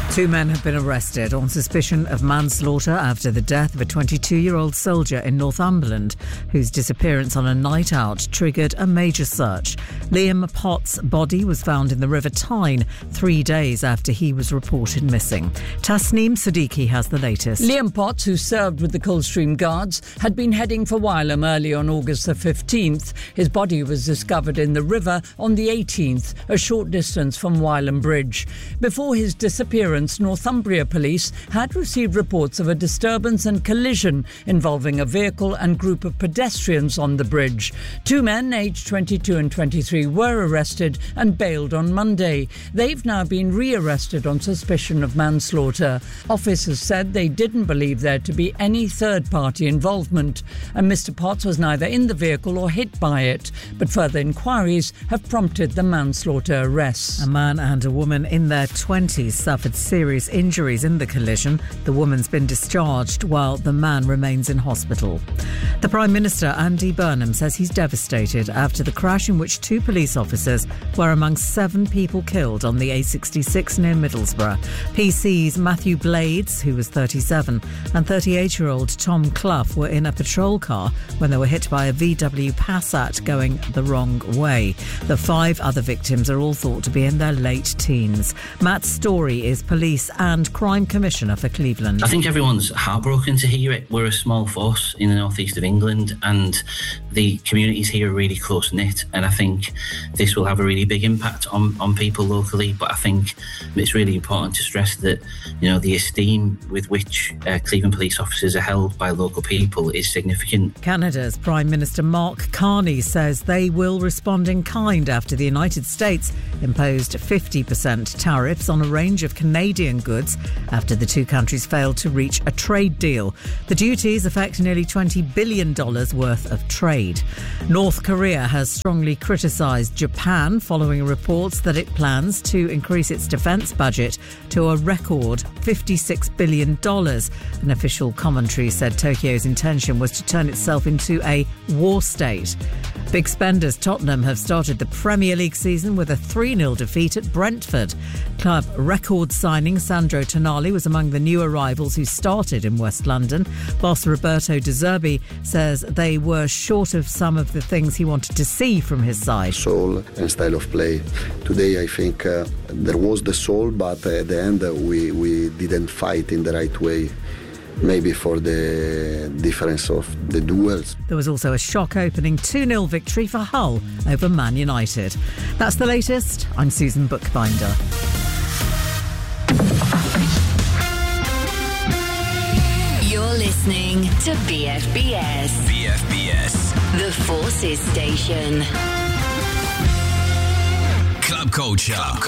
Two men have been arrested on suspicion of manslaughter after the death of a 22-year-old soldier in Northumberland, whose disappearance on a night out triggered a major search. Liam Potts' body was found in the River Tyne 3 days after he was reported missing. Tasneem Siddiqui has the latest. Liam Potts, who served with the Coldstream Guards, had been heading for Wylam early on August the 15th. His body was discovered in the river on the 18th, a short distance from Wylam Bridge. Before his disappearance, Northumbria Police had received reports of a disturbance and collision involving a vehicle and group of pedestrians on the bridge. Two men, aged 22 and 23, were arrested and bailed on Monday. They've now been re-arrested on suspicion of manslaughter. Officers said they didn't believe there to be any third-party involvement, and Mr. Potts was neither in the vehicle or hit by it. But further inquiries have prompted the manslaughter arrests. A man and a woman in their 20s suffered serious injuries in the collision. The woman's been discharged while the man remains in hospital. The Prime Minister, Andy Burnham, says he's devastated after the crash in which two police officers were among 7 people killed on the A66 near Middlesbrough. PC's Matthew Blades, who was 37, and 38-year-old Tom Clough were in a patrol car when they were hit by a VW Passat going the wrong way. The 5 other victims are all thought to be in their late teens. Matt Story is Police and Crime Commissioner for Cleveland. I think everyone's heartbroken to hear it. We're a small force in the northeast of England and the communities here are really close-knit, and I think this will have a really big impact on people locally. But I think it's really important to stress that, you know, the esteem with which Cleveland police officers are held by local people is significant. Canada's Prime Minister Mark Carney says they will respond in kind after the United States imposed 50% tariffs on a range of Canadian goods after the two countries failed to reach a trade deal. The duties affect nearly $20 billion worth of trade. North Korea has strongly criticised Japan following reports that it plans to increase its defence budget to a record $56 billion. An official commentary said Tokyo's intention was to turn itself into a war state. Big spenders Tottenham have started the Premier League season with a 3-0 defeat at Brentford. Club record signing Sandro Tonali was among the new arrivals who started in West London. Boss Roberto De Zerbi says they were short of some of the things he wanted to see from his side. Soul and style of play. Today I think there was the soul, but at the end we didn't fight in the right way. Maybe for the difference of the duels. There was also a shock opening 2-0 victory for Hull over Man United. That's the latest. I'm Susan Bookbinder. You're listening to BFBS. BFBS. The Forces Station. Club Culture.